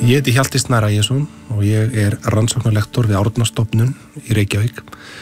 Ég heiti Hjalti Snær Ægisson og ég rannsóknarlektor við Árnastofnun í Reykjavík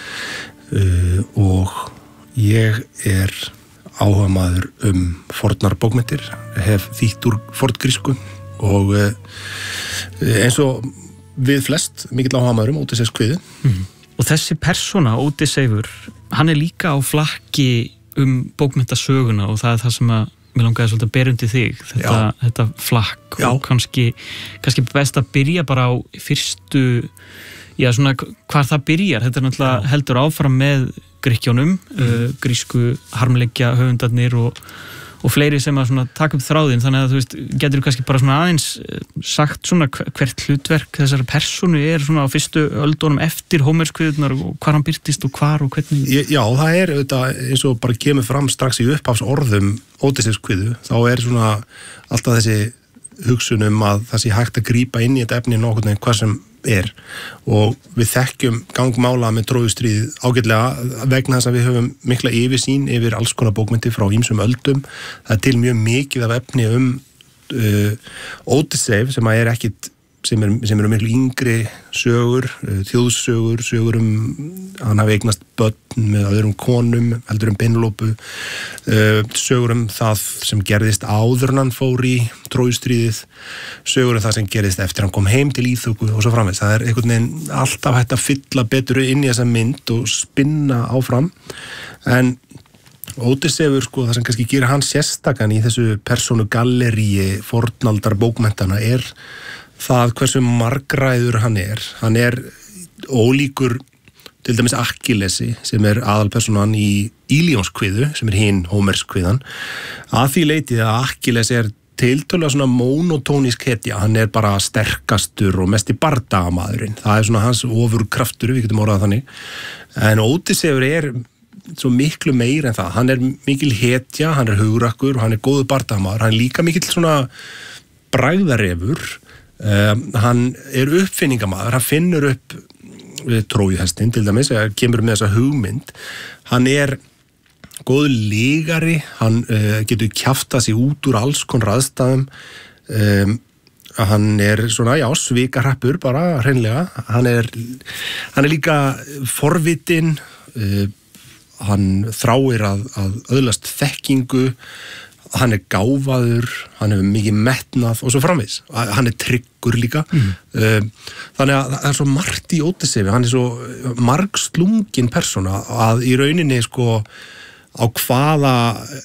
og ég áhugamaður fornar bókmenntir, hef þýtt úr forngrísku og eins og við flest mikill áhugamaður Ódysseifs kviðu. Og þessi persóna, Ódysseifur, hann líka á flakki bókmenntasöguna og það það sem að mér langaði svolítið að bera undir þig, þetta flakk og kannski best að byrja bara á fyrstu, svona hvar það byrjar. Þetta náttúrulega heldur áfram með Grikkjónum, grísku harmleikja höfundarnir og fleiri sem að svona taka upp þráðinn, þannig að þú veist, getur þú kannski bara svona aðeins sagt svona hvert hlutverk þessara persónu svona á fyrstu öldunum eftir Hómerskviðurnar og hvar hann birtist og hvar og hvernig? Já, það auðvitað eins og bara kemur fram strax í upphafs orðum Ódysseifs kviðu, þá svona alltaf þessi hugsun að það sé hægt að grípa inn í þetta efni nokkurn veginn hvað sem og við þekkjum gangmála með Trójustríðið ágætlega vegna þess að við höfum mikla yfirsýn yfir alls konar bókmenntir frá ýmsum öldum. Það til mjög mikið af efni Ódysseif sem ekkit sem eru miklu yngri sögur, þjóðsögur, sögur hann hafi eignast börn með öðrum konum, heldur Penélope, sögur það sem gerðist áður en hann fór í Trójustríðið, sögur það sem gerðist eftir hann kom heim til Íþóku og svo framvegis. Það einhvern veginn alltaf hægt að fylla betur inn í þessa mynd og spinna áfram, en Ódysseifur, það sem kannski gerir hann sérstakan í þessu persónu galleríi fornaldar bókmenntana það hversu margræður hann ólíkur til dæmis Akkillesi sem aðalpersonan í Ílíonskviðu sem hin Hómerskviðan, að því leitið að Akkilles tiltölulega svona monotónísk hetja, hann bara sterkastur og mesti bardagamaðurinn, það svona hans ofurkraftur, við getum orðað þannig, en Ódysseifur svo miklu meir en það, hann mikil hetja, hann hugrakkur, hann góður bardagamaður, hann líka mikill svona bragðarefur. Hann uppfinningamaður, hann finnur upp trójuhestinn til dæmis, kemur með þessa hugmynd, hann góður lygari, hann getur kjaftað sig út úr alls konar aðstæðum, hann svona, svikahrappur bara, hreinlega, hann líka forvitinn, hann þráir að öðlast þekkingu, hann gáfaður, hann hefur mikið metnað og svo framvegis. Hann tryggur líka. Þannig að það svo margt í Ódysseif, hann svo margslungin persóna að í rauninni á hvaða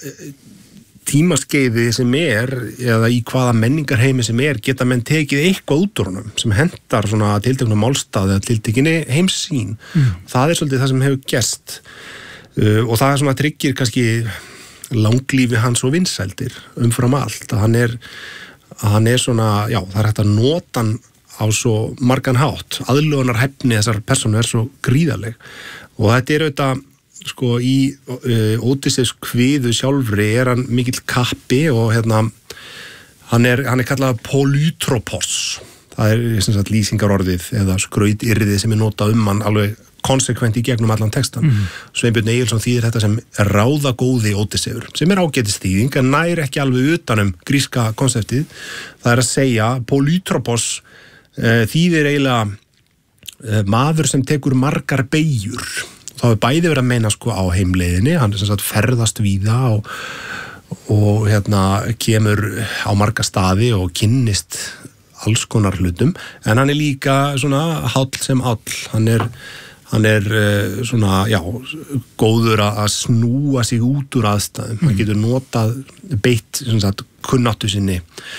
tímaskeiði sem eða í hvaða menningarheimi sem geta menn tekið eitthvað út úr honum sem hentar svona tilteknum málstað eða tiltekinni heimssýn. Það svolítið það sem hefur gerst og það svona tryggir kannski langlífi hans og vinsældir umfram allt, að hann svona, það hægt að nota hann á svo margan hátt, aðlögunarhæfni þessar persónu svo gríðarleg og þetta auðvitað í Ódysseifs kviðu sjálfri hann mikill kappi og hann kallað polytropos, það sem sagt lýsingarorðið eða skrautyrðið sem notað hann alveg konsekvent í gegnum allan textan. Sveinbjörn Egilsson þýðir þetta sem ráðagóði Ódysseifur, sem ágætis þýðing, en nær ekki alveg utanum gríska konseptið. Það að segja, polytropos þýðir eiginlega maður sem tekur margar beygjur. Það hefur bæði verið að meina á heimleiðinni, hann sem sagt ferðast víða og kemur á marga staði og kynnist alls konar hlutum, en hann líka svona háll sem áll, hann svona, góður að snúa sig út úr aðstæðum. Hann getur notað beitt kunnáttu sinni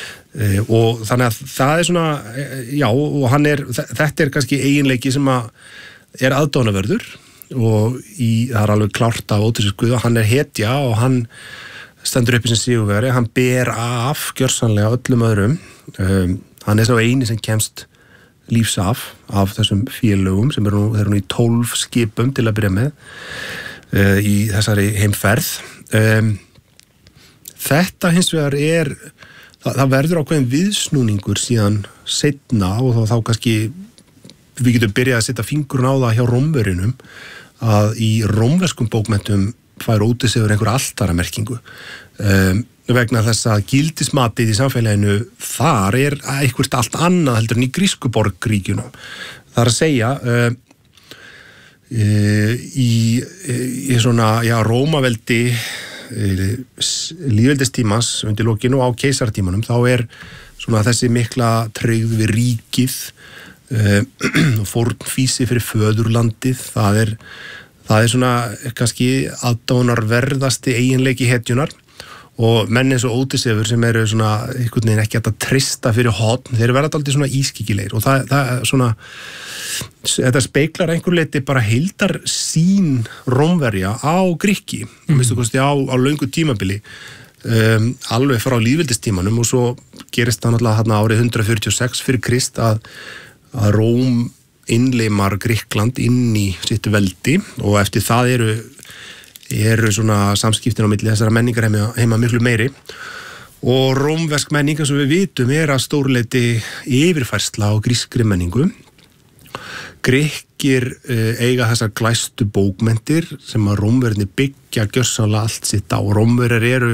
og þannig að það svona, og þetta kannski eiginleiki sem aðdáunarverður og það alveg klárt af Ódysseifs kviðu, hann hetja og hann stendur upp í sem sigurvegari, hann ber af gjörsamlega öllum öðrum, hann sá eini sem kemst lífs af þessum félögum sem þeir eru nú í 12 skipum til að byrja með í þessari heimferð. Þetta hins vegar það verður ákveðin viðsnúningur síðan seinna og þá kannski við getum byrjað að setja fingurinn á það hjá Rómverjunum að í rómverskum bókmenntum fær Ódysseifur einhver altaramerkingu. vegna þess að gildismatið í samfélaginu þar eitthvað allt annað heldur en í grísku borgríkjunum. Það að segja í svona, Rómaveldi lýðveldistímans undir lokinu og á keisaratímanum, þá svona þessi mikla tryggð við ríkið og fórnfýsi fyrir föðurlandið, það er svona kannski aðdánarverðasti eiginleiki hetjunar og menn eins og Ódysseifur sem eru svona einhvern veginn ekki að treysta fyrir horn, þeir verða dálítið svona ískikilegir og það er svona, þetta speiklar einhver leiti bara heildar sín Rómverja á Grikki, á löngu tímabili, alveg frá lýðveldistímanum og svo gerist það náttúrulega þarna árið 146 fyrir Krist að Róm innleimar Grikkland inn í sitt veldi og eftir það eru svona samskiptin á milli þessara menningar heima miklu meiri og rómversk menninga sem við vitum að stórleiti yfirfærsla á grískri menningu. Grikkir eiga þessar glæstu bókmenntir sem að Rómverjarnir byggja gjörsamlega allt sitt á. Rómverjar eru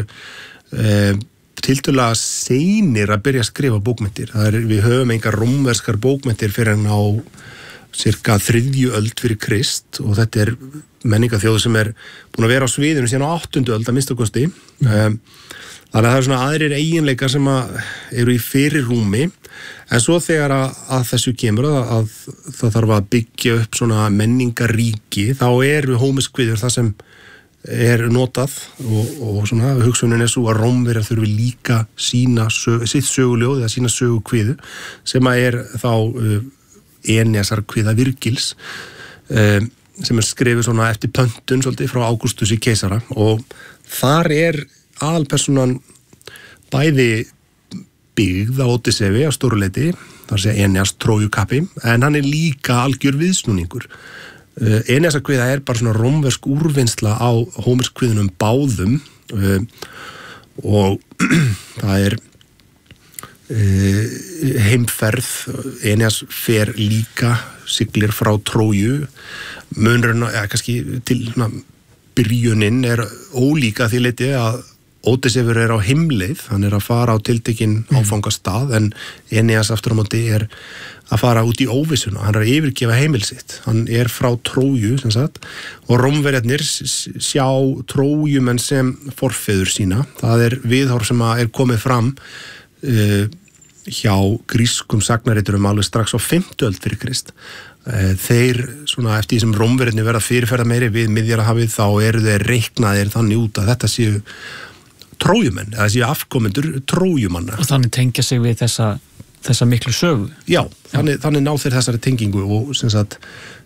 tiltölulega seinir að byrja að skrifa bókmenntir. Við höfum engar rómverskar bókmenntir fyrir en á cirka 3. öld fyrir Krist og þetta menningaþjóð sem búin að vera á sviðinu síðan á 8. öld að minnsta kosti. Þannig að það svona aðrir eiginleikar sem eru í fyrirrúmi en svo þegar að þessu kemur að það þarf að byggja upp svona menningaríki þá hómiskviður það sem notað og svona hugsunin svo að Rómverjar þurfi líka sína sitt söguljóð eða sína sögukviðu sem þá Eneasar kviða Virgils sem skrifið svona eftir pöntun svolítið frá Ágústus í keisara og þar aðalpersonan bæði byggð á Ódyssefi á stóruleiti, þar sé Eneas Trójukappi, en hann líka algjör viðsnúningur. Eneasar kviða bara svona rómversk úrvinnsla á hómerskviðunum báðum og það heimferð, Eneas fer líka, siglir frá Tróju, munurinn kannski til byrjunin ólíka því leiti að Ódysseifur á heimleið, hann að fara á tiltekinn áfangastað en Eneas aftur á móti að fara út í óvissuna, hann að yfirgefa heimil sitt, hann frá Tróju sem sagt og Rómverjarnir sjá Trójumenn sem forfeður sína, það viðhorf sem komið fram hjá grískum sagnariturum alveg strax á 5. öld fyrir Krist. Þeir svona eftir því sem Rómverjarnir verða fyrirferða meiri við Miðjarðarhafið þá þeir reiknaðir þannig út að þetta séu Trójumenn, eða séu afkomendur Trójumanna. Og þannig tengja sig við þessa miklu sögu. Já, þannig ná þeir þessari tengingu og sem sagt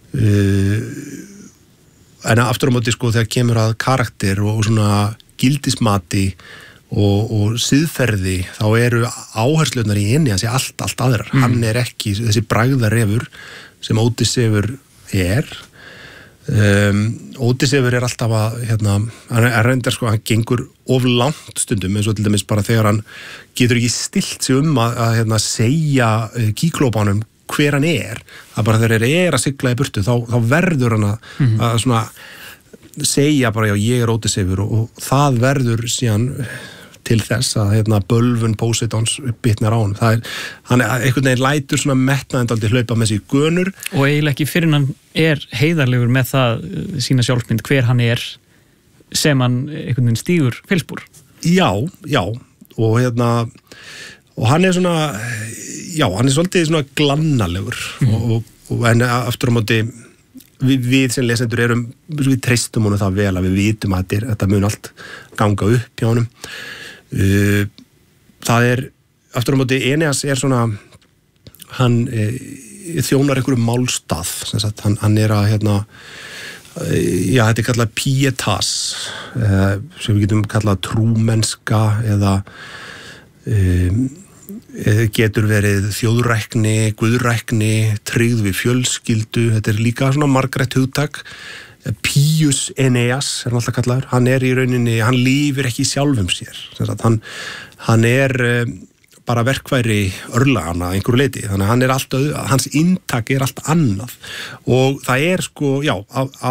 en aftur á móti þegar kemur að karakter og svona gildismati og siðferði þá áherslunar í Eneasi allt aðrar. Hann ekki þessi bragðarefur sem Ódysseifur Ódysseifur alltaf að hann reyndar hann gengur of langt stundum eins og til dæmis bara þegar hann getur ekki stillt sig að segja kíklópanum hver hann það bara þegar að sigla í burtu þá verður hann að svona segja bara já ég Ódysseifur og það verður síðan til þess að bölvun Póseidons bitnar á hann. Hann einhvern veginn lætur svona metnaðendaldi hlaupa með sig gönur. Og eiginlega ekki fyrir hann heiðarlegur með það sína sjálfsmynd hver hann sem hann einhvern veginn stígur feilspor. Já, og hann svona, hann svolítið svona glannalegur en aftur á móti við sem lesendur við treystum honum það vel að við vitum að þetta mun allt ganga upp hjá honum. Það aftur á móti Eneas svona hann þjónar einhverjum málstað hann að þetta kallað pietas sem við getum kallað trúmennska eða getur verið þjóðrækni, guðrækni, tryggð við fjölskyldu, þetta líka svona margrætt hugtak. Pius Eneas hann alltaf kallaður, hann í rauninni, hann lifir ekki sjálfum sér, hann bara verkværi örlagana einhverju leiti, þannig að hann hans inntak allt annað og það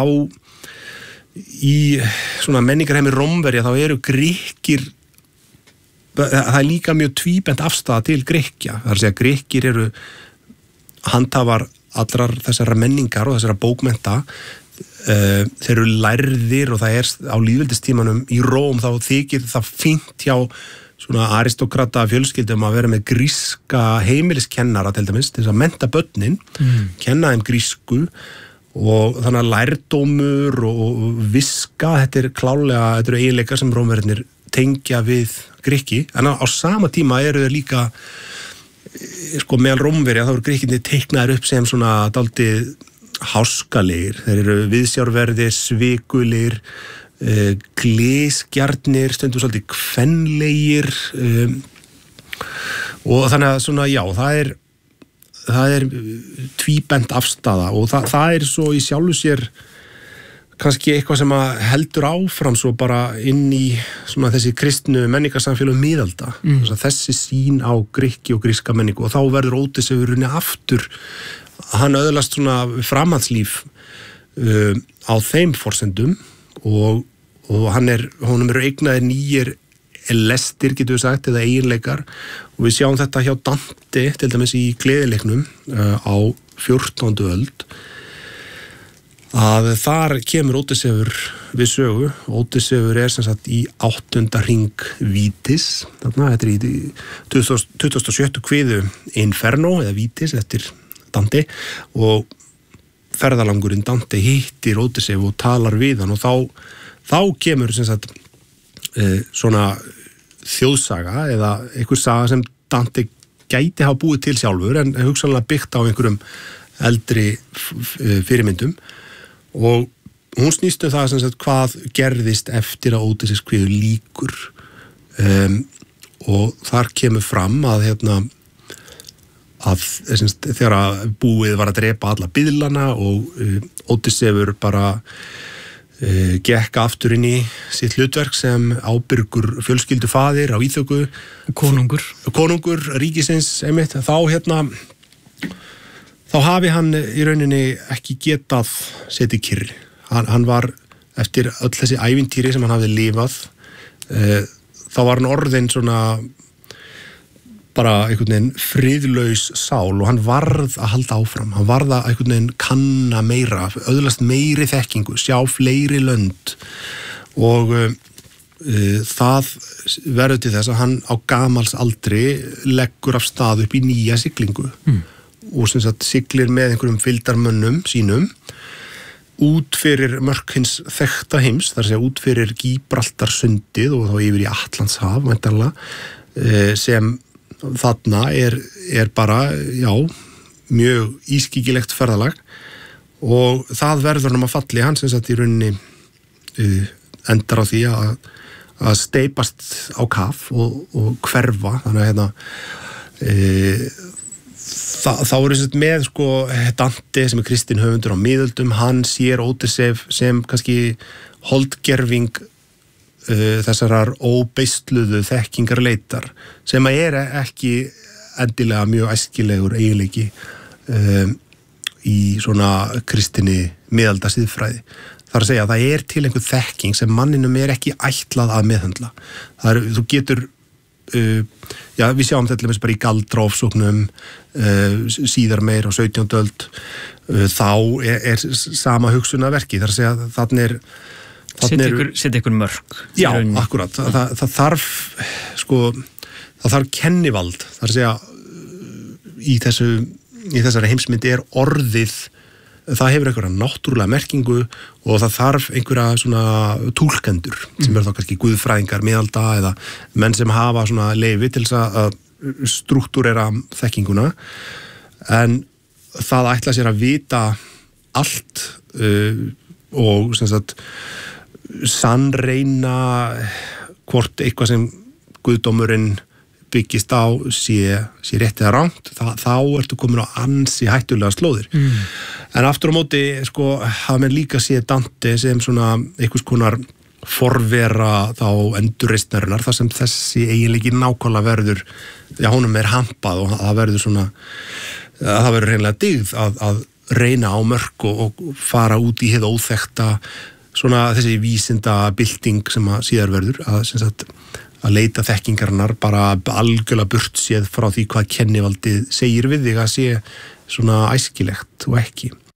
í svona menningarheimi Rómverja þá Grikkir það líka mjög tvíbent afstaða til Grikkja, það að segja Grikkir eru handhafar allrar þessara menningar og þessara bókmennta, þeir eru lærðir og það á lýðveldistímanum í Róm þá þykir það fínt hjá svona aristókrata fjölskyldum að vera með gríska heimiliskennara til dæmis, til þess að mennta börnin, kenna þeim grísku og þannig að lærdómur og viska, þetta eru eiginleikar sem Rómverjarnir tengja við Grikki, en á sama tíma eru þeir líka meðal Rómverja, þá eru Grikkinni teiknaðir upp sem svona dálítið háskalegir, þeir eru viðsjárverðir, svikulegir, glísgjarnir, stundum svolítið kvenlegir og þannig að svona já, það er tvíbent afstaða og það er svo í sjálfu sér kannski eitthvað sem að heldur áfram svo bara inn í svona þessi kristnu menningarsamfélög miðalda, þessi sín á Grikki og gríska menningu og þá verður Ódysseifur aftur, hann öðlast svona framhaldslíf á þeim forsendum og honum eru eignaðir nýjir lestir, getur við sagt, eða eiginleikar og við sjáum þetta hjá Dante til dæmis í Gleðileiknum á 14. öld að þar kemur Ódysseifur við sögu. Ódysseifur sem sagt í 8. hring Vítis, þarna, þetta í 27. kviðu Inferno eða Vítis eftir Dante og ferðalangurinn Dante hittir Ódysseif og talar við hann og þá kemur sem sagt svona þjóðsaga eða einhver saga sem Dante gæti hafa búið til sjálfur en hugsanlega byggt á einhverjum eldri fyrirmyndum og hún snýst það sem sagt hvað gerðist eftir að Ódysseifs kviðu lýkur og þar kemur fram að þegar að búið var að drepa alla biðlana og Ódysseifur bara gekk aftur inn í sitt hlutverk sem ábyrgur fjölskyldufaðir á Íþöku, konungur ríkisins einmitt, þá hafi hann í rauninni ekki getað setið kyrr. Hann var eftir öll þessi ævintýri sem hann hafði lifað, þá var hann orðinn svona bara einhvern veginn friðlaus sál og hann varð að halda áfram, hann varð að einhvern veginn kanna meira, öðlast meiri þekkingu, sjá fleiri lönd og það verður til þess að hann á gamals aldri leggur af stað upp í nýja siglingu og sem sagt siglir með einhverjum fylgdarmönnum sínum út fyrir mörk hins þekkta heims, þar að segja út fyrir Gíbraltarsundið og þá yfir í Atlantshaf væntanlega sem þarna er bara, já, mjög ískygilegt ferðalag og það verður hann að falli, hann sem sagt í rauninni endar á því að steipast á kaf og hverfa, þannig að þá eru með sko Dante sem er kristinn höfundur á miðöldum, hann sér Ódysseif sem kannski holdgerving þessarar óbeistluðu þekkingarleitar sem er ekki endilega mjög æskilegur eiginleiki í svona kristinni miðalda siðfræði. Það er að segja að það er til einhver þekking sem manninum er ekki ætlað að meðhöndla. Þú getur við sjáum þetta bara í galdrófsóknum síðar meir á 17. öld þá er sama hugsunarverki, það er að segja að þannig er Setja ykkur mörk. Já, akkurat. Það þarf það þarf kennivald. Það er að segja í þessari heimsmyndi er orðið, það hefur einhverja náttúrulega merkingu og það þarf einhverja svona túlkendur sem eru þá kannski guðfræðingar miðalda eða menn sem hafa svona leyfi til þess að struktúrera þekkinguna en það ætla sér að vita allt og sem sagt sannreina hvort eitthvað sem guðdómurinn byggist á sé rétt eða rangt, þá ertu komin á ansi hættulega slóðir. En aftur á móti, hafa menn líka séð Dante sem svona einhvers konar forvera þá endurreisnarinnar, þar sem þessi eiginleiki nákvæmlega verður, honum er hampað og það verður svona, það verður reynilega dyggð að reyna á mörk og fara út í hið óþekkta, svona þessi vísindabylting sem að síðar verður, að sem sagt að leita þekkingarinnar bara algjörlega burt séð frá því hvað kennivaldið segir við þig að sé svona æskilegt og ekki.